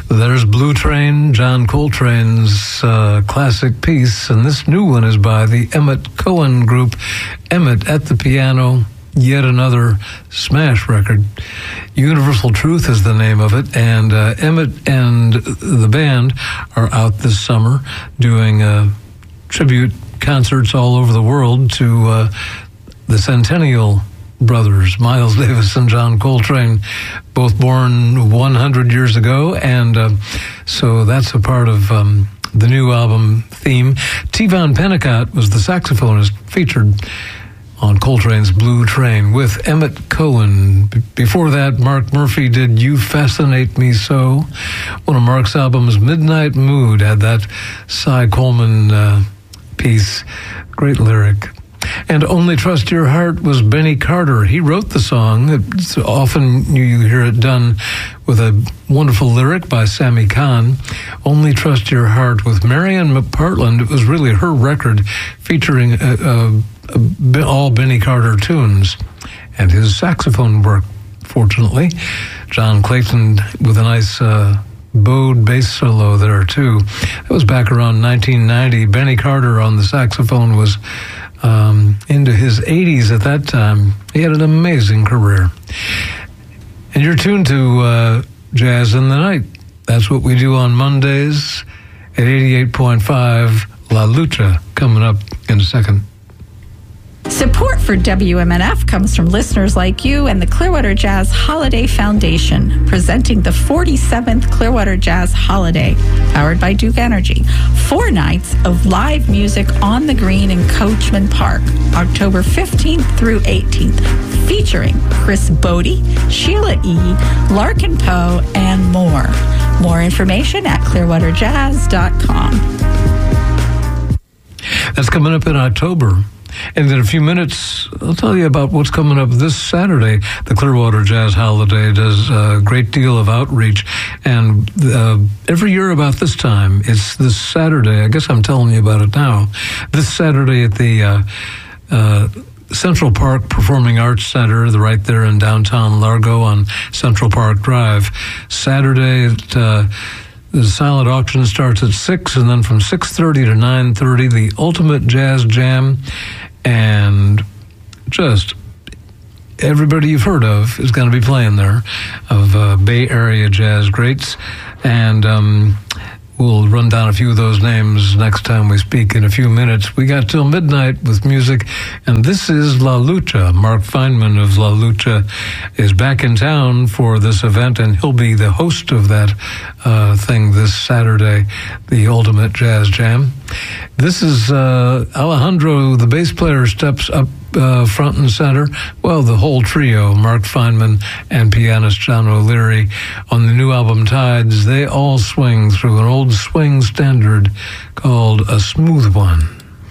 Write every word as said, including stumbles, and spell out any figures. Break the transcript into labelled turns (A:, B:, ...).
A: There's Blue Train, John Coltrane's uh, classic piece, and this new one is by the Emmett Cohen Group. Emmett at the piano, yet another smash record. Universal Truth is the name of it, and uh, Emmett and the band are out this summer doing uh, tribute concerts all over the world to uh, the Centennial brothers, Miles Davis and John Coltrane, both born one hundred years ago, and uh, so that's a part of um, the new album theme. T-Von Pennicott was the saxophonist featured on Coltrane's Blue Train with Emmett Cohen. B- before that, Mark Murphy did You Fascinate Me So. One of Mark's albums, Midnight Mood, had that Cy Coleman uh, piece. Great lyric. And Only Trust Your Heart was Benny Carter. He wrote the song. It's often you hear it done with a wonderful lyric by Sammy Kahn. Only Trust Your Heart with Marion McPartland. It was really her record featuring uh, uh, all Benny Carter tunes and his saxophone work, fortunately. John Clayton with a nice uh, bowed bass solo there, too. That was back around nineteen ninety. Benny Carter on the saxophone was Um, into his eighties at that time. He had an amazing career. And you're tuned to uh, Jazz in the Night. That's what we do on Mondays at eighty-eight point five La Lucha, coming up in a second.
B: Support for W M N F comes from listeners like you and the Clearwater Jazz Holiday Foundation, presenting the forty-seventh Clearwater Jazz Holiday, powered by Duke Energy. Four nights of live music on the green in Coachman Park, October fifteenth through eighteenth, featuring Chris Bodie, Sheila E., Larkin Poe, and more. More information at clearwater jazz dot com.
A: That's coming up in October. And in a few minutes, I'll tell you about what's coming up this Saturday. The Clearwater Jazz Holiday does a great deal of outreach. And uh, every year about this time, it's this Saturday. I guess I'm telling you about it now. This Saturday at the uh, uh, Central Park Performing Arts Center, the right there in downtown Largo on Central Park Drive. Saturday at... Uh, The silent auction starts at six, and then from six thirty to nine thirty, the Ultimate Jazz Jam, and just everybody you've heard of is going to be playing there, of uh, Bay Area jazz greats, and um, we'll run down a few of those names next time we speak in a few minutes. We got till midnight with music, and this is La Lucha. Mark Feynman of La Lucha is back in town for this event, and he'll be the host of that uh, thing this Saturday, the Ultimate Jazz Jam. This is uh, Alejandro, the bass player, steps up uh, front and center. Well, the whole trio, Mark Feynman and pianist John O'Leary, on the new album Tides, they all swing through an old swing standard called A Smooth One.